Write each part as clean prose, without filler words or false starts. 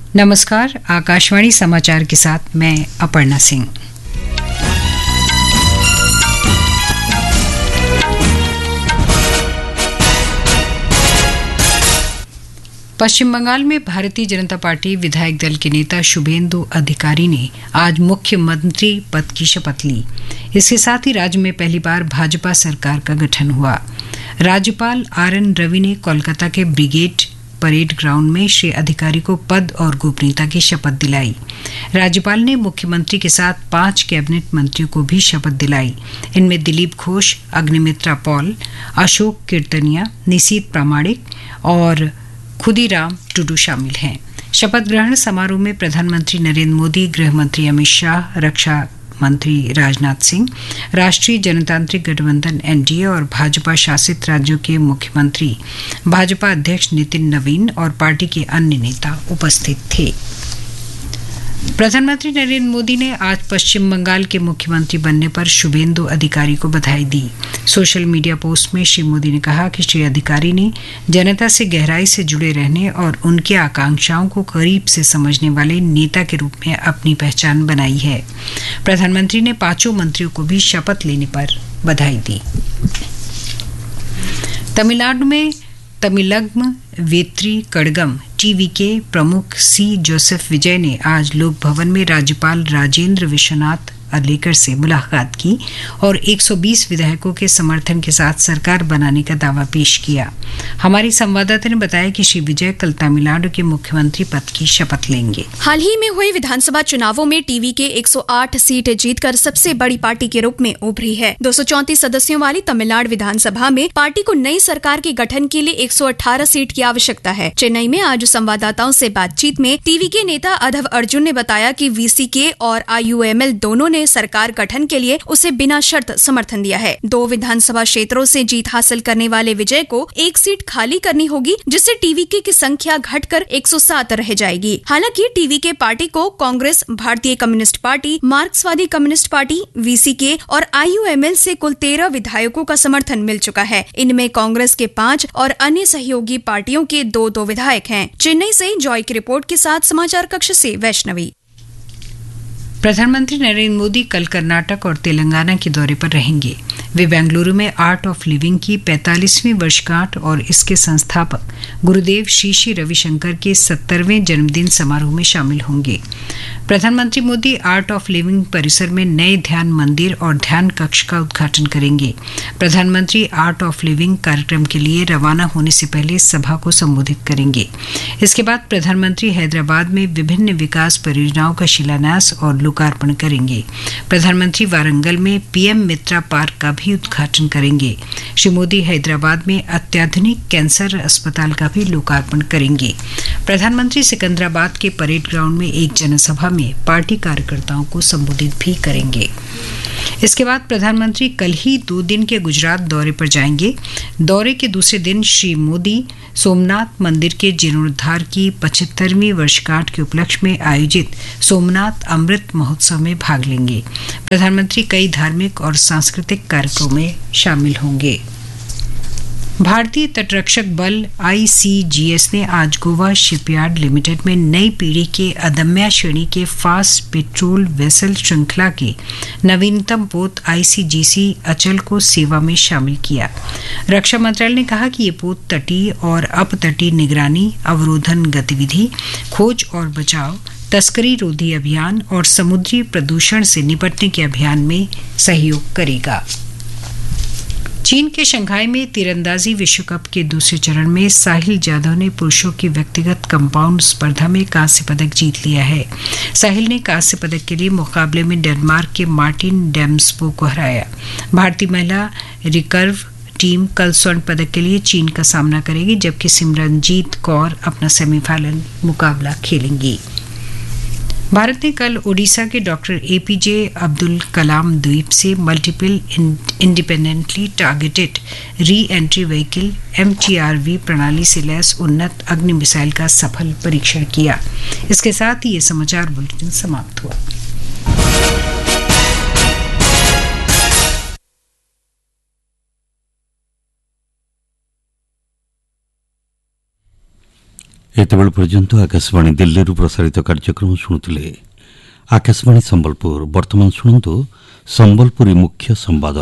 नमस्कार, आकाशवाणी समाचार के साथ मैं अपर्णा सिंह। पश्चिम बंगाल में भारतीय जनता पार्टी विधायक दल के नेता शुभेंदु अधिकारी ने आज मुख्यमंत्री पद की शपथ ली। इसके साथ ही राज्य में पहली बार भाजपा सरकार का गठन हुआ। राज्यपाल RN रवि ने कोलकाता के ब्रिगेड परेड ग्राउंड में श्री अधिकारी को पद और गोपनीयता की शपथ दिलाई। राज्यपाल ने मुख्यमंत्री के साथ 5 कैबिनेट मंत्रियों को भी शपथ दिलाई। इनमें दिलीप घोष, अग्निमित्रा पॉल, अशोक कीर्तनिया, निशीथ प्रामाणिक और खुदीराम टुडू शामिल हैं। शपथ ग्रहण समारोह में प्रधानमंत्री नरेंद्र मोदी, गृह मंत्री अमित शाह, रक्षा मंत्री राजनाथ सिंह, राष्ट्रीय जनतांत्रिक गठबंधन NDA और भाजपा शासित राज्यों के मुख्यमंत्री, भाजपा अध्यक्ष नितिन नवीन और पार्टी के अन्य नेता उपस्थित थे। प्रधानमंत्री नरेंद्र मोदी ने आज पश्चिम बंगाल के मुख्यमंत्री बनने पर शुभेंदु अधिकारी को बधाई दी। सोशल मीडिया पोस्ट में श्री मोदी ने कहा कि श्री अधिकारी ने जनता से गहराई से जुड़े रहने और उनकी आकांक्षाओं को करीब से समझने वाले नेता के रूप में अपनी पहचान बनाई है। प्रधानमंत्री ने 5 मंत्रियों को भी शपथ लेने पर बधाई दी। तमिलनाडु में तमिलग्म वेत्री कड़गम TVK प्रमुख C जोसेफ विजय ने आज लोक भवन में राज्यपाल राजेंद्र विश्वनाथ अर्लेकर से मुलाकात की और 120 विधायकों के समर्थन के साथ सरकार बनाने का दावा पेश किया। हमारी संवाददाता ने बताया कि श्री विजय कल तमिलनाडु के मुख्यमंत्री पद की शपथ लेंगे। हाल ही में हुए विधानसभा चुनावों में TVK 108 सीट जीतकर सबसे बड़ी पार्टी के रूप में उभरी है। 234 सदस्यों वाली तमिलनाडु विधानसभा में पार्टी को नई सरकार के गठन के लिए 118 सीट की आवश्यकता है। चेन्नई में आज संवाददाताओं से बातचीत में TVK नेता अधव अर्जुन ने बताया कि VCK और IUML दोनों ने सरकार गठन के लिए उसे बिना शर्त समर्थन दिया है। 2 विधानसभा क्षेत्रों से जीत हासिल करने वाले विजय को 1 सीट खाली करनी होगी, जिससे TVK की संख्या घटकर 107 रह जाएगी। हालांकि TVK पार्टी को कांग्रेस, भारतीय कम्युनिस्ट पार्टी, मार्क्सवादी कम्युनिस्ट पार्टी, VCK और IUML से कुल 13 विधायकों का समर्थन मिल चुका है। इनमें कांग्रेस के 5 और अन्य सहयोगी पार्टियों के 2 विधायक हैं। चेन्नई से जॉय की रिपोर्ट के साथ समाचार कक्ष से वैष्णवी। प्रधानमंत्री नरेंद्र मोदी कल कर्नाटक और तेलंगाना के दौरे पर रहेंगे। वे बेंगलुरु में आर्ट ऑफ लिविंग की 45वीं वर्षगांठ और इसके संस्थापक गुरुदेव श्री श्री रविशंकर के 70वें जन्मदिन समारोह में शामिल होंगे। प्रधानमंत्री मोदी आर्ट ऑफ लिविंग परिसर में नए ध्यान मंदिर और ध्यान कक्ष का उद्घाटन करेंगे। प्रधानमंत्री आर्ट ऑफ लिविंग कार्यक्रम के लिए रवाना होने से पहले सभा को संबोधित करेंगे। इसके बाद प्रधानमंत्री हैदराबाद में विभिन्न विकास परियोजनाओं का शिलान्यास और लोकार्पण करेंगे। प्रधानमंत्री वारंगल में PM मित्रा पार्क का भी उद्घाटन करेंगे। श्री मोदी हैदराबाद में अत्याधुनिक कैंसर अस्पताल का भी लोकार्पण करेंगे। प्रधानमंत्री सिकंदराबाद के परेड ग्राउंड में एक जनसभा में पार्टी कार्यकर्ताओं को संबोधित भी करेंगे। इसके बाद प्रधानमंत्री कल ही 2 दिन के गुजरात दौरे पर जाएंगे। दौरे के दूसरे दिन श्री मोदी सोमनाथ मंदिर के जीर्णोद्धार की 75वीं वर्षगांठ के उपलक्ष्य में आयोजित सोमनाथ अमृत महोत्सव में भाग लेंगे। प्रधानमंत्री कई धार्मिक और सांस्कृतिक कार्यक्रमों में शामिल होंगे। भारतीय तटरक्षक बल ICGS ने आज गोवा शिपयार्ड लिमिटेड में नई पीढ़ी के अदम्य श्रेणी के फास्ट पेट्रोल वेसल श्रृंखला के नवीनतम पोत ICGC अचल को सेवा में शामिल किया। रक्षा मंत्रालय ने कहा कि ये पोत तटीय और अपतटीय निगरानी, अवरोधन गतिविधि, खोज और बचाव, तस्करी रोधी अभियान और समुद्री प्रदूषण से निपटने के अभियान में सहयोग करेगा। चीन के शंघाई में तीरंदाजी विश्व कप के दूसरे चरण में साहिल जाधव ने पुरुषों की व्यक्तिगत कंपाउंड स्पर्धा में कांस्य पदक जीत लिया है। साहिल ने कांस्य पदक के लिए मुकाबले में डेनमार्क के मार्टिन डेम्सबो को हराया। भारतीय महिला रिकर्व टीम कल स्वर्ण पदक के लिए चीन का सामना करेगी, जबकि सिमरनजीत कौर अपना सेमीफाइनल मुकाबला खेलेंगी। भारत ने कल ओडिशा के डॉक्टर APJ अब्दुल कलाम द्वीप से multiple independently targeted re entry vehicle MTRV प्रणाली से लैस उन्नत अग्नि मिसाइल का सफल परीक्षण किया। इसके साथ ही ये समाचार बुलेटिन समाप्त हुआ। एतबेल पर्यंत आकाशवाणी दिल्ली प्रसारित कार्यक्रम शुणुले। आकाशवाणी संबलपुर वर्तमान शुणु संबलपुरी मुख्य संवाद।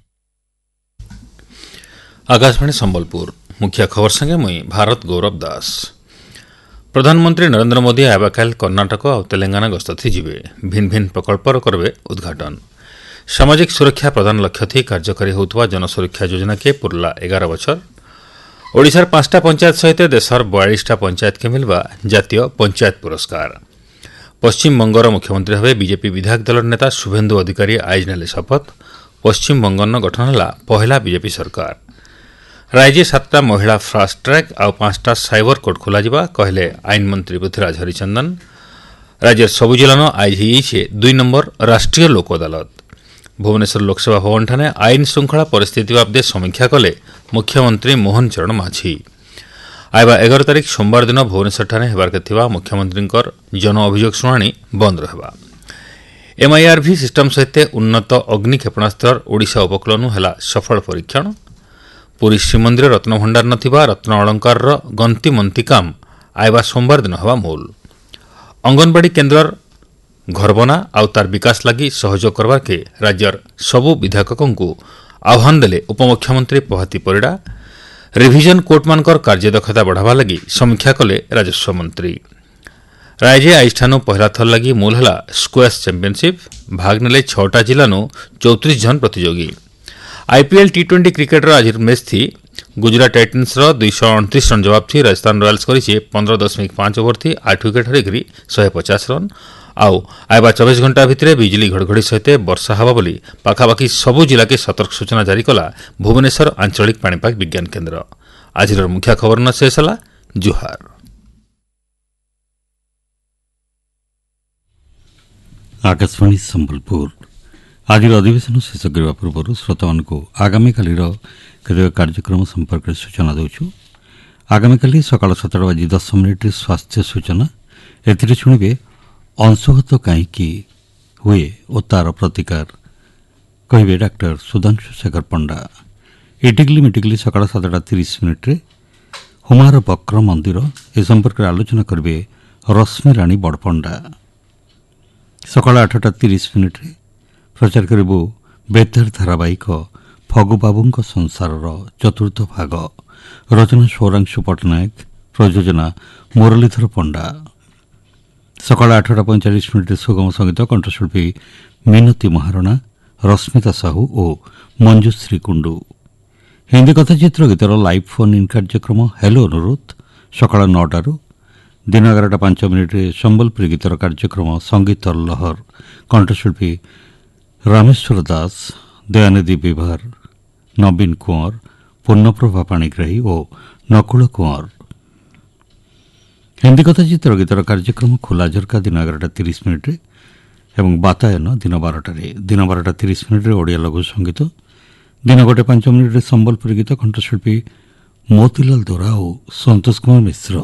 आकाशवाणी संबलपुर मुख्य खबर संगे मुई भारत गौरव दास। प्रधानमंत्री नरेंद्र मोदी आबाकाल कर्णाटक और तेलंगाना गस्त थी जिबे भिन्न भिन्न प्रकल्पर करबे उद्घाटन। सामाजिक सुरक्षा प्रदान लक्ष्य थी कार्यकारी होउतवा जनसुरक्षा योजना के पुरला 11 बछर। ओडिशार 5टा पंचायत सहित देशर 42टा पंचायत के मिलवा जातीय पंचायत पुरस्कार। पश्चिम बंगर मुख्यमंत्री भाव बीजेपी विधायक दल नेता शुभेन्दु अधिकारी आज नेले शपथ। पश्चिम बंगन गठन है पहला बीजेपी सरकार। राज्य 7टा महिला फास्ट ट्रैक और 5टा साइबर कोर्ट खोल कहले आईन मंत्री पृथ्वीराज हरिचंदन। राज्य सबु जिलान आज हो 2 नंबर राष्ट्रीय लोक अदालत। भुवनेश्वर लोकसभा भवन ठाने आईन श्रृंखला परिस्थिति बाबदे समीक्षा कले मुख्यमंत्री मोहन चरण माझी। आयबा 11 तारिख सोमवार दिन भुवनेश्वर ठाने हेबार थिबा मुख्यमंत्री जन अभियोग शुणाणी बंद रहबा। MIRV सिस्टम सहित उन्नत अग्नि क्षेपणास्त्र ओडिशा उपकूलन है सफल परीक्षण। पुरी श्रीमंदिर रत्नभंडार नथिबा रत्न अलंकार गंती मंती काम आयबा सोमवार दिन हवा मूल। अंगनवाड़ी केन्द्र घर बना आउ तार विकास लगी सहयोग करवा के राज्यर सबु विधायकों को आह्वान देले उपमुख्यमंत्री पहाती परिडा। रिविजन कोर्ट मानकर कार्यदक्षता बढ़ावा लगी समीक्षा कले राजस्व मंत्री। राज्य आईठानु पहला थर लगी मूल है स्क्वैश चैंपियनशिप। भाग नेले 6टा जिलानु 34 जन प्रतियोगी। IPL T20 क्रिकेटर आज मैच थी गुजरात टाइटन्स 229 रन जवाब थी। राजस्थान रॉयल्स करी 15.5 ओवर थी 8 विकेट हरिकी 150 रन। आउ आयबा 24 घंटा भितर बिजली घड़घड़ी सहित वर्षा हवा बोली पाखापाखि सबु जिला के सतर्क सूचना जारी कला भुवनेश्वर आंचलिक पाणीपाग विज्ञान केन्द्र। आज मुख्य खबर न शेष है। जुहार। आकाशवाणी संबलपुर आज अधिवेशन शेष करने पूर्व श्रोता मान आगामी काली केतक कार्यक्रम संपर्क में सूचना दूचु। आगामी काली सकाल 7:10 स्वास्थ्य सूचना एथिरे शुणिबे अंशुघात कहीं हुए और तार प्रतिकार कहे डाक्टर सुधांशु शेखर पंडा। इटिकली मिटिकली सकाल 7:30 हुमार बक्र मंदिर ए संपर्क में आलोचना करेंगे रश्मि राणी बड़पंडा। सकाल 8:30 प्रचार करिबो बेतार धारावाहिक फगुबाबू संसार चतुर्थ भाग। रचना सौरांशु पट्टनायक, प्रयोजना मुरलीधर पंडा। सकाल 8:45 सुगम संगीत कंठशिल्पी मिनती महारणा, रश्मिता साहू और Manjushree Kundu. Hindi कथाचित्र गीतर live phone in कार्यक्रम हेलो अनुरोध सकाल 9 दिन 11:05 संबलपुरी गीतर कार्यक्रम संगीत लहर कंठशिल्पी रामेश्वर दास, दयानिधि विभार, नवीन कुंवर, पूर्णप्रभा पाणिग्राही और नकुल कुंवर। हिंदी कथाचित्र गीतर कार्यक्रम खोला झरका दिन 11:30 एवं बातायन दिन 12 दिन 12:30 ओडिया लघु संगीत दिन 1:05 संबलपुरी गीत कंठशिल्पी मोतीलाल दोरा और संतोष कुमार मिश्र।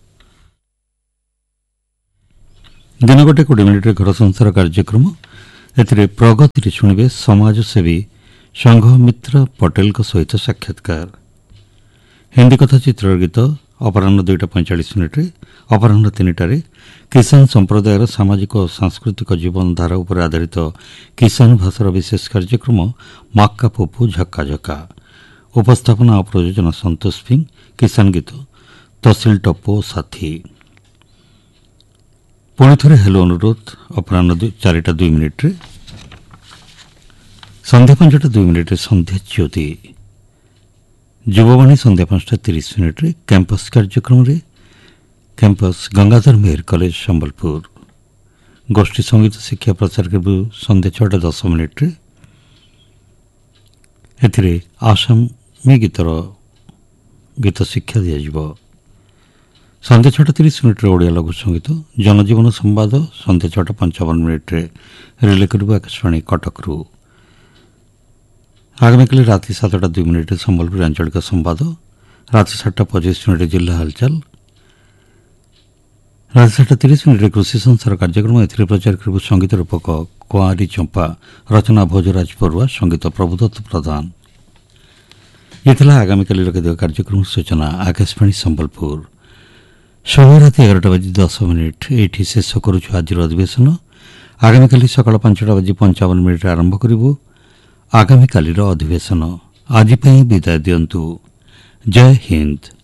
दिन 1:20 घर संसार कार्यक्रम एथिरे प्रगति शुणिबे समाजसेवी संघ मित्र पटेल सहित साक्षात्कार। हिंदी कथाचित्र गीत अपराह 2:45 अपराह 3 किसान संप्रदायर सामाजिक और सांस्कृतिक जीवनधारा उपर आधारित किसान भाषार विशेष कार्यक्रम माक्का पुपु झक्का झक्का। उपस्थापना और प्रयोजना संतोष सिंह। किसान गीत तहसील टप्पो साथी। पुणी थे हेलो अनुरोध अपराह 4:02 संध्या 5:02 संध्या ज्योति। युववाणी संध्या 5:30 कैंपस कार्यक्रम रे कैंपस गंगाधर मेहर कॉलेज संबलपुर। गोष्ठी संगीत शिक्षा प्रचार कर संध्या 6:10 एथिरे आसामी गीत शिक्षा दिया। संध्या 6:30 ओडिया लघु संगीत जनजीवन संवाद संध्या 6:55 रिले कर आकाशवाणी कटक। आगामी राति 7:02 संबलपुर आंचलिक संवाद। राति 7:25 जिला हालचाल। राति 7:30 कृषि संसार कार्यक्रम एथिरे प्रचार कर संगीत रूपक कुआरी चंपा। रचना भोजराज परुआ, संगीत प्रभुदत्त प्रधान। ये आगामी कार्यक्रम सूचना आकाशवाणी संबलपुर। समय राति 11:10 ये शेष करुछु आज अधिवेशन। आगामी सकाल 5:55 आरंभ करिबु आगामी अधिवेशन। आज विदाय दियंतु। जय हिंद।